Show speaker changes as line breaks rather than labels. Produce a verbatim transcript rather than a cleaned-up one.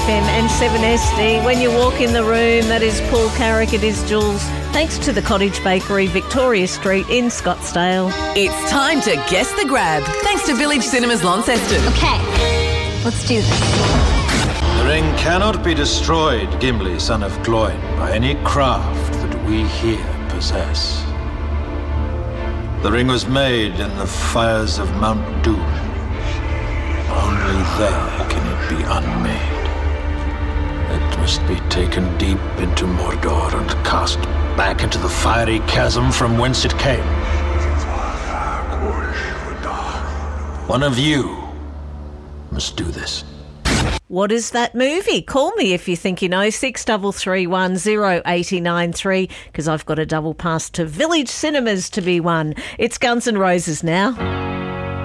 F M and seven S D. When you walk in the room, that is Paul Carrick, it is Jules. Thanks to the Cottage Bakery, Victoria Street in Scottsdale.
It's time to guess the grab, thanks to Village Cinemas Launceston.
Okay, let's do this.
The ring cannot be destroyed, Gimli, son of Gloin, by any craft that we here possess. The ring was made in the fires of Mount Doom. Only there can it be unmade. It must be taken deep into Mordor and cast back into the fiery chasm from whence it came. One of you must do this.
What is that movie? Call me if you think you know, six three three one zero eight nine three, because I've got a double pass to Village Cinemas to be won. It's Guns N' Roses now.